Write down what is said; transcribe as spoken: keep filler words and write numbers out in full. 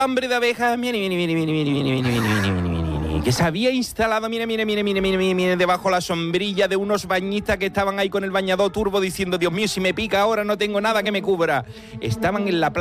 hambre de abejas, mire, mire, mire, mire, mire, mire, mire, mire, mire, mire, mire, que se había instalado, mire, mire, mire, mire, mire, mire, mire, debajo la sombrilla de unos bañistas que estaban ahí con el bañador turbo diciendo, Dios mío, si me pica ahora no tengo nada que me cubra. Estaban en la playa